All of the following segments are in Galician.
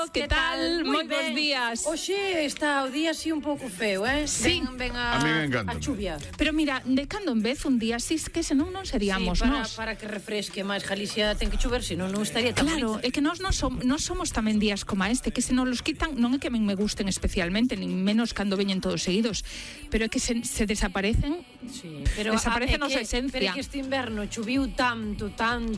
que tal? Moi bons días. Oxe, está o día así un pouco feo, Sí. Ven A mí me encanta. a chuvia. Pero mira, de cando en vez un día así, que senón non seríamos nós. Para que refresque máis Galicia ten que chover, senón non estaría tan Claro, bonita. é que nós non somos tamén días como este, que se non los quitan, non é que a min me gusten especialmente, nin menos cando veñen todos seguidos, pero é que se desaparecen, Sí, pero desaparece a nosa Pero esencia. é que este inverno chuviu tanto.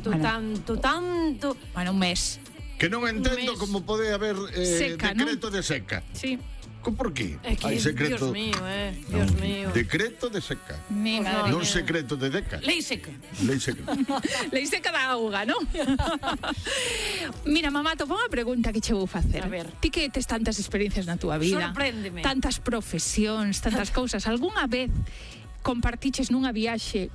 Bueno, un mes. Que non entendo mes. como pode haber Seca, decreto de seca. Sí. Por qué? É que, Hai secreto. Dios mío, Dios mío. Decreto de seca. Mi Pues madre Non mía. secreto de deca. Lei seca. Lei seca. Lei seca da auga, non? Mira, mamato, pon a pregunta que che vou facer. A ver. Ti que tes tantas experiencias na túa vida, Sorpréndeme. tantas profesións, tantas cousas, algunha vez compartiches nunha viaxe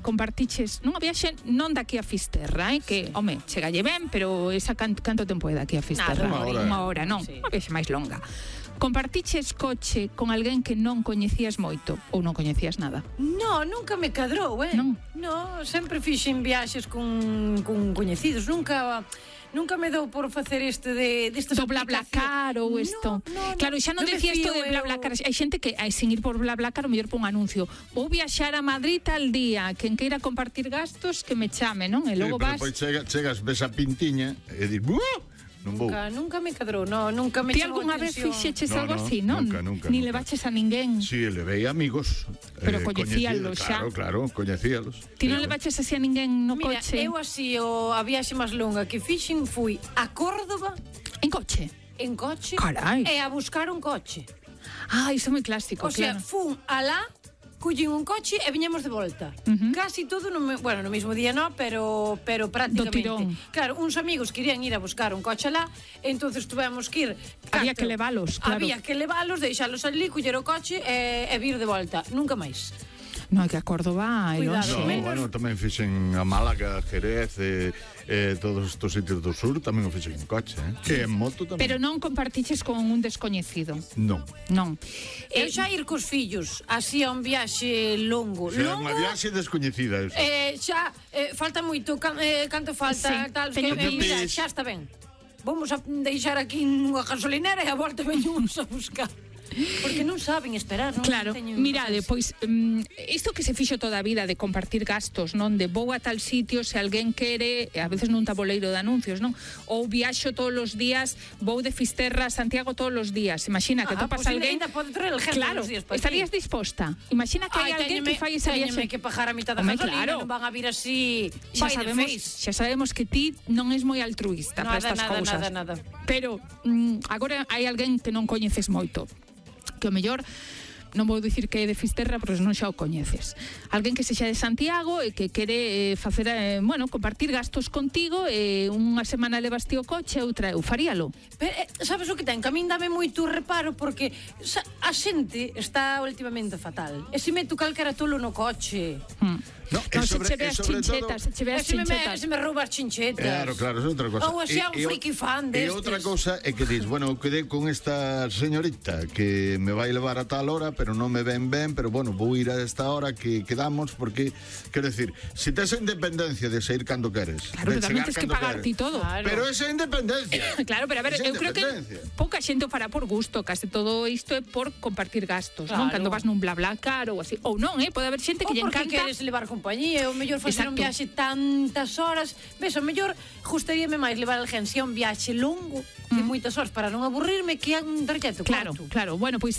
non daqui a Fisterra, que, home, chegalle ben, pero esa canto tempo é daqui a Fisterra? Nada, Unha hora, non? Sí. Unha viaxe máis longa. Compartiches coche con alguén que non coñecías moito ou non coñecías nada? No, nunca me cadrou, Non? No, sempre fixen viaxes con coñecidos, nunca me dou por facer destas Do BlaBlaCar ou isto. Claro, xa non decía isto de BlaBlaCar. Hai xente que, sin ir por BlaBlaCar, o mellor pon un anuncio. Vou viaxar a Madrid tal día, quen queira compartir gastos, que me chame, non? E logo vas... Pero depois chegas, ves a pintiña e dis, non vou. Nunca me cadrou, nunca me Ti chamou algunha a vez atención. fixeches No, algo no, así, non? nunca. Ni levaches a ninguén. Si, levei amigos. Pero coñecíalos xa. Claro, coñecíalos. Ti non levaches así a ninguén no Mira, coche? eu así, a viaxe máis longa que fixen fui a Córdoba En coche? en coche Carai. e a buscar un coche. Iso é moi clásico, O sea, claro. fun alá, collín un coche e viñemos de volta. Casi todo no mismo día no, pero prácticamente. Do tirón. Claro, uns amigos querían ir a buscar un coche alá, entonces tuvemos que ir. Había que levalos, claro. Había que levalos, deixalos ali, coller o coche e vir de volta. Nunca máis. Non, é que a Córdoba é Cuidado, longe. No, tamén fixen a Málaga, Jerez, todos estos sitios do sur, tamén o fixen en coche, E en moto tamén. Pero non compartiches con un descoñecido. Non. Non. Eu xa ir cos fillos, así a un viaxe longo. O sea, unha viaxe descoñecida. Xa, falta moito, canto falta, Sí, tal, teño que que mira, ir. xa está ben. Vamos a deixar aquí nunha gasolinera e a volta veñamos a buscar. Porque non saben esperar, non? Claro, Teñen mirade, paciência. pois isto que se fixo toda a vida de compartir gastos, non? De vou a tal sitio, se alguén quere, a veces nun tabuleiro de anuncios, non? Ou viaxo todos os días, vou de Fisterra a Santiago todos os días. Imagina que topas pues alguén... ainda pode traer el gente Claro, los días para estarías ti. disposta. Imagina que hai alguén que fai esa viaxe. Teñeme que pagar a mitad da Home, gasolina, claro. non van a vir así Xa by the face. sabemos que ti non és moi altruista para estas cousas. Nada. Pero agora hai alguén que non coñeces moito, que o mellor non vou dicir que é de Fisterra, pero non xa o coñeces. Alguén que sexa de Santiago e que quere facer, compartir gastos contigo, unha semana levas ti o coche, outra eu faríalo. Pero, sabes o que ten? Que a min dame moito reparo porque a xente está últimamente fatal. E se meto calquera tolo no coche. No, Se che ve as chinchetas. Se me rouba as chinchetas. Claro, é outra cosa. Ou así un friki fan E destes. outra cosa é que dis, eu quedei con esta señorita que me vai levar a tal hora, pero non me ven ben, pero vou ir a esta hora que quedamos, porque, quero decir, se tes a independencia de sair cando queres, Claro, de pero tamén chegar tens que cando pagar queres. ti todo. Claro. Pero esa é independencia. Claro, pero a ver, Esa eu creo que independencia. pouca xente o fará por gusto, case todo isto é por compartir gastos, non? Claro. Cando vas nun BlaBlaCar ou así, ou non, pode haber xente que Ou lle porque encanta. queres levar compañía, ou mellor facer un Exacto. viaxe tantas horas. Ves, o mellor gustaríame máis levar alguén se é un viaxe longo, de moitas horas para non aburrirme, que é un traxecto Claro, corto. claro. Bueno, pois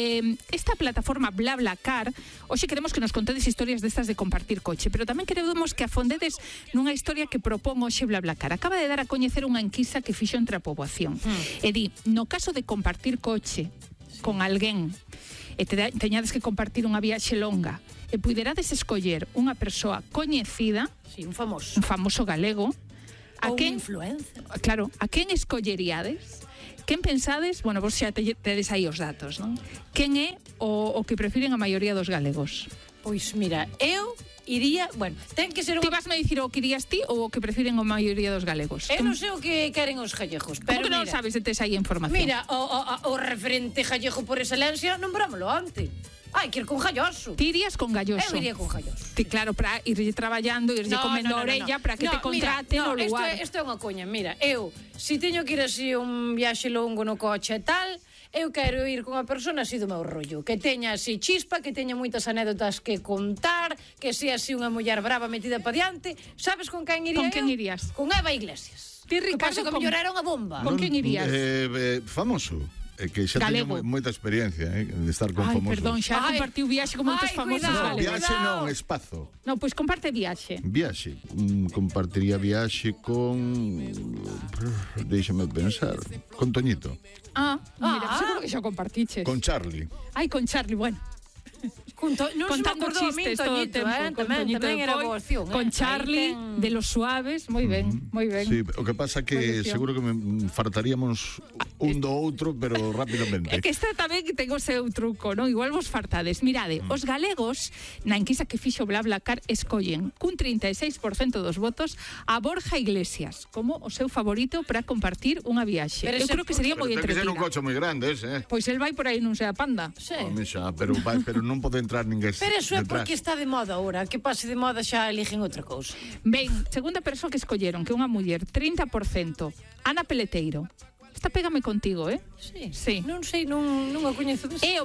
esta plataforma BlaBlaCar, hoxe queremos que nos contedes historias destas de compartir coche, pero tamén queremos que afondedes nunha historia que propón hoxe BlaBlaCar. Acaba de dar a coñecer unha enquisa que fixo entre a poboación. E di, no caso de compartir coche con alguén e teñades que compartir unha viaxe longa e puiderades escoller unha persoa coñecida, Sí, un famoso. un famoso galego, a Ou quen, influencer. claro, a quen escolleríades? Quen pensades? Bueno, vos xa tedes aí os datos, non? Quen é o que prefiren a maioría dos galegos? Pois mira, eu iría, ten que ser Ti unha... vas me dicir o que irías ti ou o que prefiren a maioría dos galegos? Eu non sei o que queren os gallegos, Como pero que non mira, sabes se tes aí información? mira, o referente gallego por excelencia, nombrámoslo antes. Hai que ir con galloso. Ti irías con galloso. Eu iría con galloso. Ti, claro, para irlle traballando, irlle comendo a orella para que te contraten no lugar. Isto é unha coña, mira, eu, se teño que ir así un viaxe longo no coche e tal, eu quero ir con a persona así do meu rollo, que teña así chispa, que teña moitas anécdotas que contar, que sea así unha muller brava metida pa diante. Sabes con quen iría? Con quen irías? Con Eva Iglesias. Ti, Que pasa Ricardo, que mellor era unha bomba. Con quen irías? Famoso. Que xa Galego. teño moita experiencia de estar con famosos. Perdón, xa compartiu viaxe con moitos famosos cuidado. galegos. Viaxe non, espazo. No, pois comparte viaxe. Viaxe. Compartiría viaxe con... Déixame pensar. Con Toñito. Mira, seguro que xa compartiches. Con Charlie. Ai, con Charlie, bueno. Contando chistes todo o tempo, con Toñito tamén de era Poi, boa opción, con Charlie, de Los Suaves, moi ben, moi ben. Sí, o que pasa que seguro que fartaríamos un do outro, pero rapidamente. É que esta tamén ten o seu truco, non? Igual vos fartades. Mirade, os galegos, na enquisa que fixo BlaBlaCar, escollen cun 36% dos votos a Borja Iglesias como o seu favorito para compartir unha viaxe. Eu creo que sería moi Ten que ser entretida. un coche moi grande ese, Pois el vai por aí nun Sea Panda. Sí. Home, xa, pero non pode entrar ninguén. Pero eso é detrás. porque está de moda ahora. Que pase de moda xa eligen outra cousa. Ben, segunda persoa que escolleron, que é unha muller, 30%, Ana Peleteiro. Esta pégame contigo, Sí. Sí. Non sei, non a coñezo desa. E o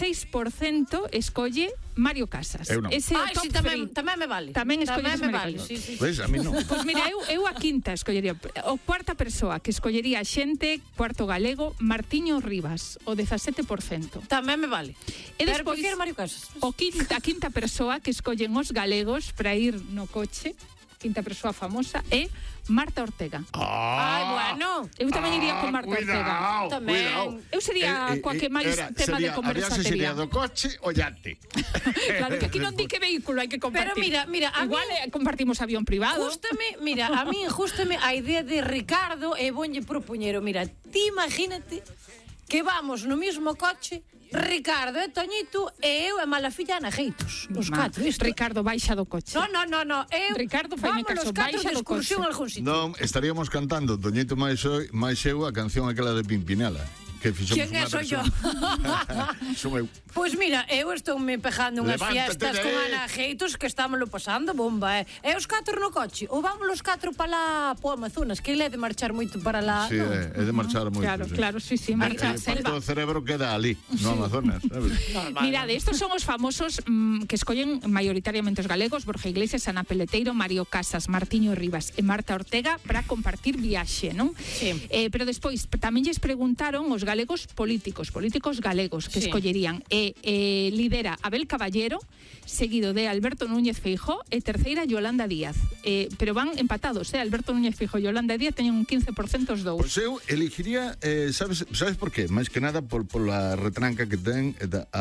26% escolle Mario Casas. Eu non. Ese é o Ai, top sí, three. tamén me vale. Tamén escolles me Mario vale, Casas. sí. Pois a mí non. Pois mira, eu a quinta escollería. O cuarta persoa que escollería a xente, cuarto galego, Martiño Rivas, o 17%. Tamén me vale. E Pero despois, prefiro Mario Casas. a quinta persoa que escollen os galegos para ir no coche, quinta persoa famosa, é Marta Ortega. Ai, bueno. Eu tamén iría con Marta Ortega. Tamén. Eu sería coa que máis tema de conversa a viaxe sería tería. do coche o yate. Claro que aquí non di que vehículo hai que compartir. Pero mira, a igual mí- compartimos avión privado. Gústame a idea de Ricardo e vonlle propoñero. Mira, ti imagínate que vamos no mismo coche Ricardo e Toñito e eu e Malafilla Ana Geitos. Os catro, isto. Ricardo, baixa do coche. No. Eu, Ricardo, faime vamos caso, os catro baixa de do excursión coche. a algún sitio. Non, estaríamos cantando Toñito máis eu a canción aquela de Pimpinela. Que fixemos Quen unha é, soy yo? versión. Son eu. Pois mira, eu estou me pejando unhas Levántate fiestas de con aí. Ana Geitos que estámoslo pasando bomba, E os catro no coche, ou vamos os catro para lá po Amazonas, que ele é de marchar moito para lá. Sí, é de marchar moito. Claro, sí, marcha a selva. O cerebro queda ali, no Amazonas, sabes? Mirade, estos son os famosos que escollen maioritariamente os galegos, Borja Iglesias, Ana Peleteiro, Mario Casas, Martiño Rivas e Marta Ortega para compartir viaxe, non? Sí. Pero despois tamén lles preguntaron os galegos políticos galegos que Sí. escollerían. Lidera Abel Caballero, seguido de Alberto Núñez Feijóo e terceira Yolanda Díaz. Pero van empatados, Alberto Núñez Feijóo e Yolanda Díaz teñen un 15% os dous. Pois eu elegiría, sabes por qué? Mais que nada por la retranca que ten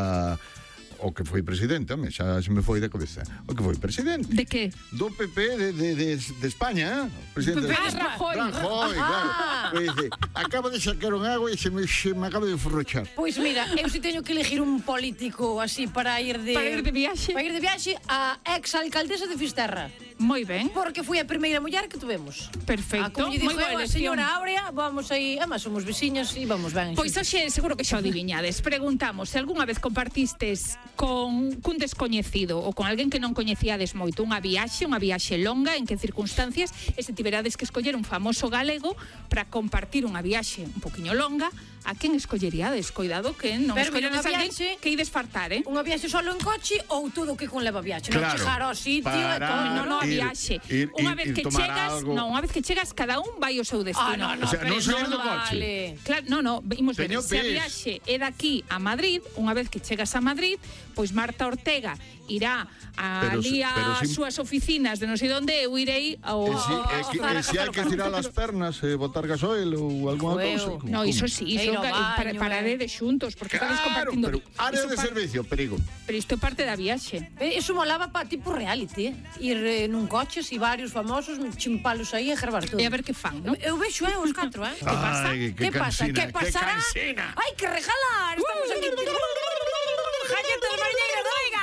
o que foi presidente, home, xa se me foi da cabeza. O que foi presidente. De que? Do PP de España, presidente. Rajoy. Claro. Dice, acaba de sacar un agua e se me acaba de forrochar. Pois mira, eu si teño que elegir un político así para ir de viaxe. Para ir de viaxe a ex-alcaldesa de Fisterra. Moi ben. Porque foi a primeira muller que tuvemos. Perfecto. Como lle Moi dixo boa a elección. señora Áurea, vamos aí, además somos veciños e vamos ben. Pois hoxe seguro que xa o adiviñades. Preguntamos se algunha vez compartistes cun descoñecido ou con alguén que non coñecíades moito unha viaxe longa, en que circunstancias, e se tiverades que escoller un famoso galego para compartir unha viaxe un poquinho longa, a quen escolleríades? Coidado que non Pero escolledes mira, unha alguén viaxe- que ides fartar, Unha viaxe solo en coche ou todo o que conleva viaxe? Non Claro. chegar ao sitio e Parar, No, a ir- viaxe. ir- Unha ir- vez ir que tomar chegas, algo. unha vez que chegas, cada un vai ao seu destino. O sea, non sair do coche. vale. Claro, no, imos ver, Teño se a pis. viaxe é daqui a Madrid, unha vez que chegas a Madrid, pois Marta Ortega irá ali pero ás si- súas oficinas de non sei onde, eu irei ao... E se hai que tirar as pernas e botar gasoil ou alguna cousa. No, iso sí, iso Ir ao baño, parade juntos, porque estades Claro, compartindo. pero área Iso de servicio, perigo. Pero isto é parte da viaxe. Eso molaba para tipo reality, Ir nun coche, e varios famosos, chimpalos aí e gravar todo. E a ver que fan, non? Eu vexo, os catro, Ai, Que pasa? cansina, Que pasará? que cansina. Ai, que regalar! Estamos aquí. Jalleta de mariñeiro, oiga!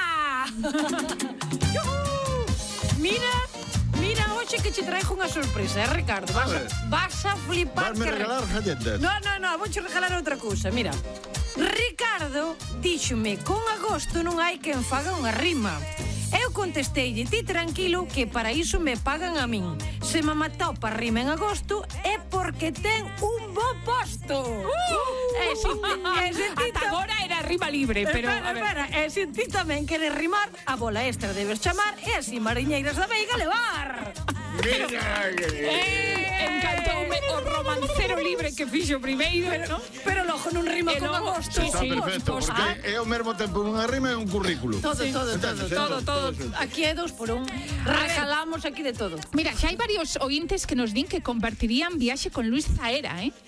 Mira, hoxe que che traigo unha sorpresa, Ricardo? Vas a flipar. Vasme regalar galletas. No, vouche regalar outra cousa, mira. Ricardo díxome con agosto non hai quen faga unha rima. Eu contesteille, ti tranquilo, que para iso me pagan a min. Se me matou para rima en agosto é porque ten un bo posto. Ata agora era rima libre, pero... Espera, e se ti tamén queres rimar, a bola extra debes chamar e así mariñeiras da Veiga levar. Encantoume o romancero libre que fixo primeiro, ¿no? Pero logo non rima con agosto. Está perfecto, porque é ao mesmo tempo unha rima e un currículo. Todo. Aquí é 2 por 1. Regalamos aquí de todo. Mira, xa hai varios ointes que nos din que compartirían viaxe con Luis Zaera, ¿eh?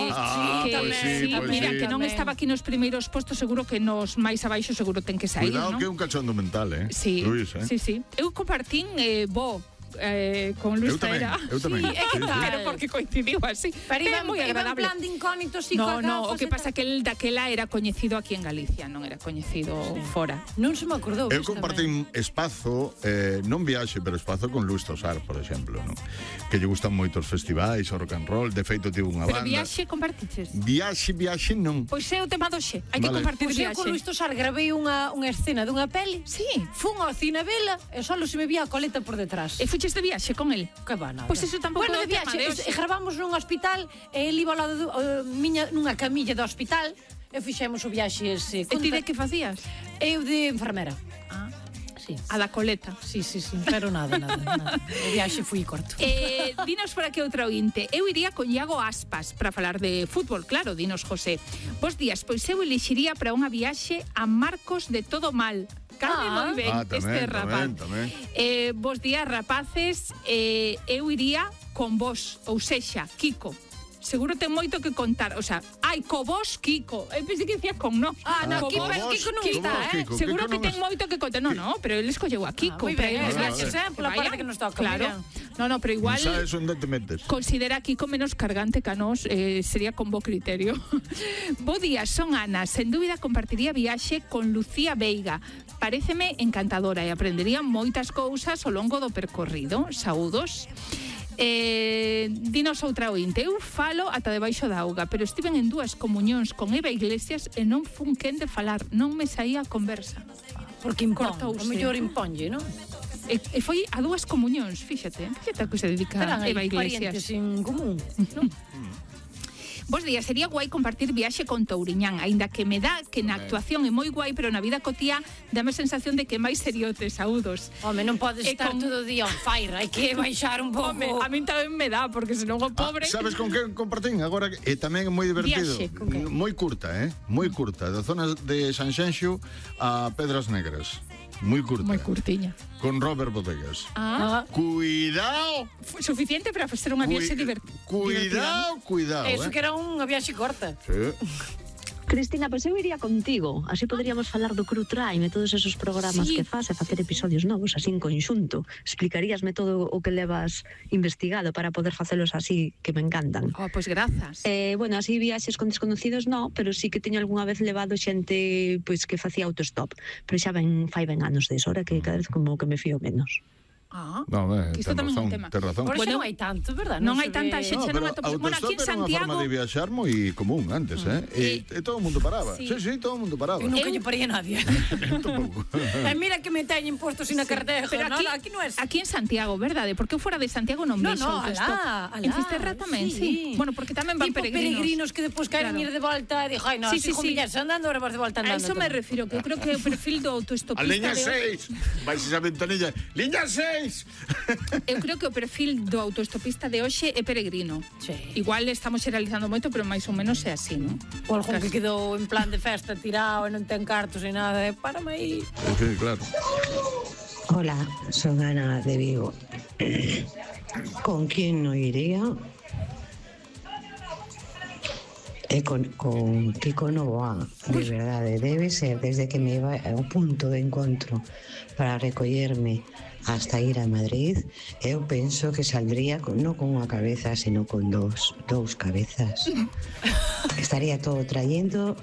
Mira, que non estaba aquí nos primeiros postos, seguro que nos máis abaixo seguro ten que sair, Cuidado, ¿no? que é un cachondo mental, Sí, Luis, sí. Eu compartín con Luis Zaera. Eu tamén. Pero porque coincidiu así. Pero é moi agradable. en plan de incógnito, sí, No, o que pasa que el daquela era coñecido aquí en Galicia, non era coñecido fora. Non se me acordou. Eu compartín espazo, non viaxe, pero espazo con Luis Tosar, por exemplo, non? Que lle gustan moito os festivais, o rock and roll, de feito tivo unha banda. Pero viaxe compartiches? Viaxe non. Pois é o tema do xe, hai que compartir viaxe. Pois eu con Luis Tosar gravei unha escena dunha peli. Sí. Fun ao cine vela e só se me vía a coleta por detrás. E fuches de viaxe con el? Que va nada. Pois eso tampouco de viaxe, gravamos nun hospital e el iba ao lado nunha camilla do hospital e fixemos o viaxe ese. E ti de que facías? Eu de enfermera. Sí. A da coleta. Sí, pero nada. O viaxe fui corto. Dinos por aquí outra ointe. Eu iría con Iago Aspas para falar de fútbol, claro, dinos José. Bos días, pois eu elixiría para unha viaxe a Marcos de Todo Mal. Cabe moi ben este rapaz. Tamén. Bos días, rapaces. Eu iría con vos, ou sexa, Kiko. Seguro ten moito que contar, o sea, co vos, Kiko. Eu pensei que decía con no. Kiko non está, Seguro que ten moito que contar. No, pero ele escolleu a Kiko. Moi ben, gracias, pola parte que nos toca. Claro. No, pero igual... Non sabes onde te metes. Considera a Kiko menos cargante que a nós, sería con bo criterio. Bo día, son Ana. Sen dúbida compartiría viaxe con Lucía Veiga. Paréceme encantadora e aprendería moitas cousas ao longo do percorrido. Saúdos. Dinos outra ointe. Eu falo ata debaixo da auga, pero estiven en 2 comunións con Eva Iglesias e non fun quen de falar, non me saía a conversa. Porque impón, o mellor imponlle, non? E foi a 2 comunións, fíxate a que se dedica Eva Iglesias. Parientes en común, non? Bos días, sería guai compartir viaxe con Touriñán, aínda que me dá que na actuación é moi guai, pero na vida cotía dame a sensación de que máis seriote, saúdos. Home, non podes estar todo o día on fire, hai que baixar un pouco. Home, a min tamén me dá, porque senón o pobre... Sabes con que compartín? Agora, tamén é moi divertido. Viaxe, moi curta, moi curta, da zona de Sanxenxo a Pedras Negras. Moi curta. Moi curtiña. Con Robert Bodegas. Cuidado! Foi suficiente para facer unha viaxe divertida. Cuidado. Eso que era unha viaxe corta. Sí. Cristina, pois eu iría contigo. Así poderíamos falar do Crew Time e todos esos programas que faz e facer episodios novos así en conxunto. Explicaríasme todo o que levas investigado para poder facelos así, que me encantan. Pois grazas. Bueno, así viaxes con desconocidos no, pero sí que teño algunha vez levado xente pois que facía autostop. Pero xa fai ben anos deso, ahora que cada vez como que me fío menos. No, isto tamén é un tema. Por eso non hai tanto, verdad? Non hai tanta xente, non atopes. Bueno, aquí en Santiago... Era unha forma de viaxar moi común antes, E todo o mundo paraba. Sí, todo o mundo paraba. E nunca lle paría nadie. Mira que me teñen puesto sin a cartejo. Pero aquí non é. Aquí en Santiago, verdade? Porque eu fora de Santiago non vexo autostop. En Fisterra tamén, sí. Bueno, porque tamén van peregrinos que depois queren ir de volta e dixo, ai, non, así con millas andando, ahora vas de volta andando. A iso me refiro, que eu creo que o perfil do autostopista... A liña 6! Vais esa ventanilla. Liña 6! Eu creo que o perfil do autostopista de hoxe é peregrino. Igual estamos xeralizando moito, pero máis ou menos é así, non? Ou algún que quedou en plan de festa tirado e non ten cartos e nada, párame aí. Sí, claro. Hola, son Ana de Vigo. ¿Con quién no iría? Con Kiko Novoa, de verdade, debe ser desde que me iba ao punto de encontro para recollerme hasta ir a Madrid. Eu penso que saldría non con unha cabeza, sino con dous cabezas. Estaría todo trayecto,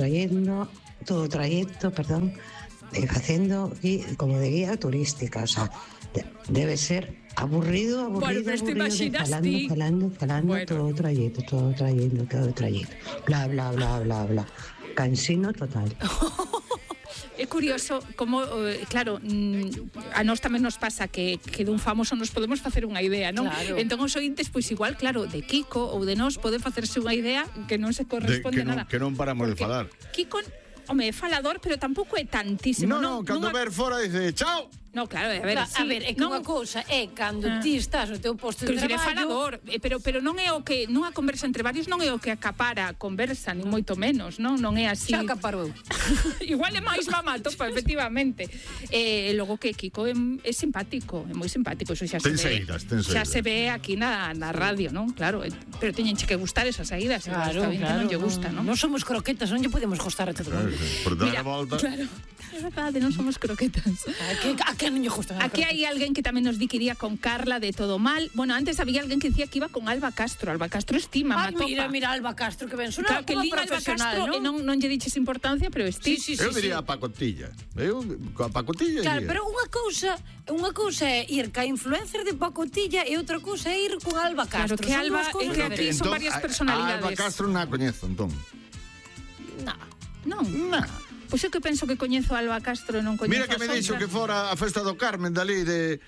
facendo como de guía turística, o sea, debe ser aburrido, bueno, pero te imaginas falando, bueno. todo trayecto, bla, bla, bla, bla, bla. Cansino total. É curioso como, claro, a nós tamén nos pasa que dun famoso nos podemos facer unha idea, non? Claro. Entón os ointes, pois igual, claro, de Kiko ou de nós poden facerse unha idea que non se corresponde nada. Que non paramos de falar. Kiko, home, é falador, pero tampouco é tantísimo. No, cando ver fora dice, chao. No, claro, a ver, sí. A ver, é que unha cousa é cando ti estás no teu posto de Pero é traballo... falador, pero non é o que nunha conversa entre varios non é o que acapara a conversa, ni moito menos, non é así. Xa acaparou. Igual é máis mamatopa, efectivamente. Logo que Kiko é simpático, é moi simpático, eso xa se ve. Xa se ve aquí na radio, non? Claro, pero teñenche que gustar esas saídas, Claro, non lle gusta, non? Non somos croquetas, non lle podemos gustar a todo mundo. Por dar a volta. Claro. É verdade, non somos croquetas. A que non lle gusta? Aquí hai alguén que tamén nos di que iría con Carla de Todo Mal. Bueno, antes había alguén que dicía que iba con Alba Castro. Alba Castro estima, matopa. Mira Alba Castro, que ben sona claro, que como lín Alba profesional, Castro non? e non lle diches importancia, pero esti. Sí, Eu diría a Pacotilla. A Pacotilla Claro, iría. pero unha cousa é ir ca influencer de pacotilla e outra cousa é ir con Alba Castro. Claro, que Son Alba dúas cousas que aquí diferentes. son varias personalidades. A Alba Castro non a coñezo, entón. Non. Pois eu que penso que coñezo a Alba Castro e non coñezo Mira que me dixo que fora a festa do Carmen dali de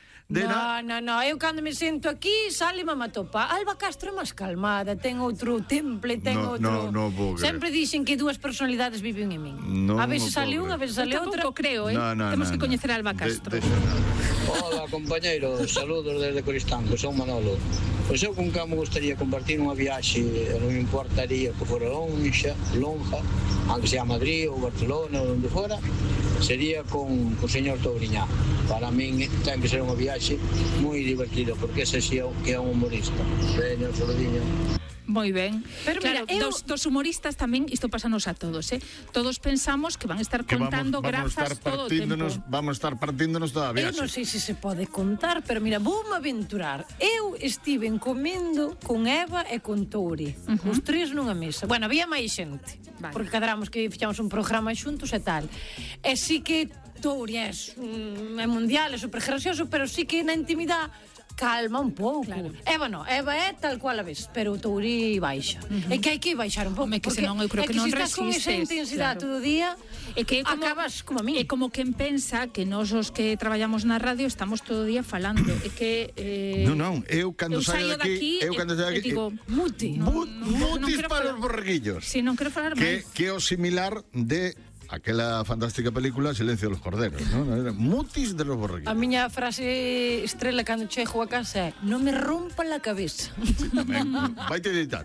No, eu cando me sento aquí sale mamatopa. Alba Castro é máis calmada, ten outro temple, ten outro... No, sempre dixen que dúas personalidades viven en min. No, a veces sale unha, a veces sale outra. Tampouco creo, Temos que coñecer a Alba Castro. Hola, compañeiros, saludos desde Coristanco, son Manolo. Pois eu con camo gustaría compartir unha viaxe, non importaría que fora longa, aunque sea Madrid ou Barcelona ou onde fora, sería con o señor Touriñán. Para min ten que ser unha viaxe moi divertida, porque ese sí que é un humorista. Veño, Solodiño. Moi ben. Pero claro, mira, dos humoristas tamén, isto pásanos a todos, Todos pensamos que van a estar contando grazas todo o tempo. Vamos a estar partíndonos toda a Eu viaxe. non sei se se pode contar, pero mira, voume aventurar. Eu estive comendo con Eva e con Touri, os tres nunha mesa. Bueno, había máis xente, porque cadramos que fixamos un programa xuntos e tal. E sí que Touri é mundial, é super gracioso, pero sí que na intimidade calma un pouco. Claro. Eva é tal cual a ves, pero o Touri baixa. É que hai que baixar un pouco, que senón eu creo que non resistes. É que se estás con esa intensidade todo o día, é que acabas como a mí. É como quen pensa que nós os que traballamos na radio estamos todo o día falando. É que... Non, eu cando saio daqui... Eu cando saio daqui... digo, mutis para os borreguillos. Si, non quero falar máis. Que é o similar de... aquela fantástica película Silencio de los corderos, ¿no? Mutis de los borreguillos. A miña frase estrela cando chego a casa é: non me rompa la cabeza. Vaite deitar.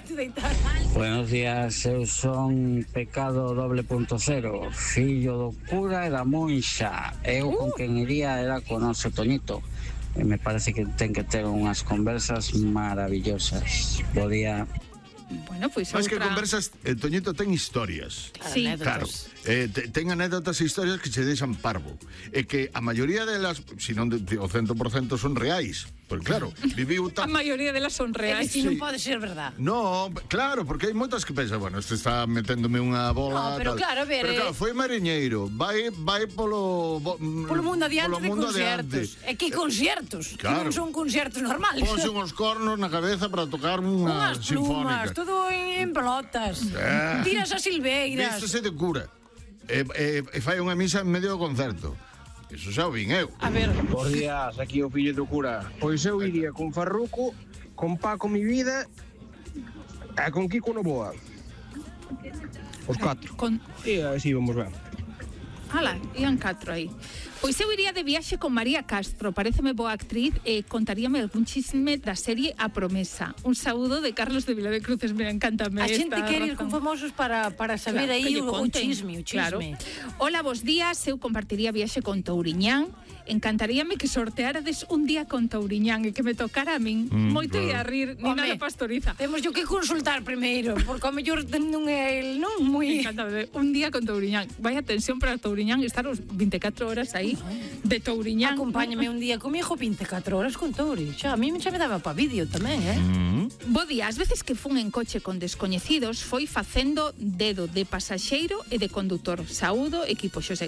Buenos días, eu son Pecado 2.0, fillo do cura e da monxa. Eu con quen iría era con o noso Toñito. E me parece que ten que ter unhas conversas maravillosas. Bo día. Bueno, pois Mas que conversas, Toñito ten historias. Sí, claro. Ten anécdotas e historias que se deixan parvo. E que a maioría delas, se non o 100%, son reais. Porque claro, viviu a maioría delas son reais. E non pode ser verdad. No, claro, porque hai moitas que pensan, bueno, este está meténdome unha bola. No, pero tal. claro, a ver... Pero claro, foi mariñeiro, vai polo mundo adiante de conciertos. E que conciertos? Claro. Que non son conciertos normales. Ponse uns cornos na cabeza para tocar unha sinfónica. Unhas plumas, todo en pelotas. Tiras as silveiras. Vístese de cura. E fai unha misa en medio do concerto. Eso xa o vin eu. A ver. Bos días, aquí o fillo do cura. Pois eu iría con Farruco, con Paco Mi Vida e con Kiko Novoa. Os 4. E así vamos ben. Ala, ian 4 aí. Pois eu iría de viaxe con María Castro, pareceme boa actriz e contaríame algún chisme da serie A Promesa. Un saúdo de Carlos de Vila de Cruces, me encantame a xente esta quere ir con famosos para saber claro, aí o chisme. Claro. Hola, bos días, eu compartiría viaxe con Touriñán. Encantaríame que sortearades un día con Touriñán e que me tocara a min. Moito ia a rir, ni nada pastoriza. Temos yo que consultar primeiro, porque ao mellor non é el, non moi... Encantame, un día con Touriñán. Vaya tensión para Touriñán estar os 24 horas aí de Touriñán. Acompáñame un día comigo 24 horas con Touri. Xa, a mí xa me daba pa vídeo tamén, Bo día, as veces que fun en coche con descoñecidos foi facendo dedo de pasaxeiro e de condutor. Saúdo, equipo Xosé.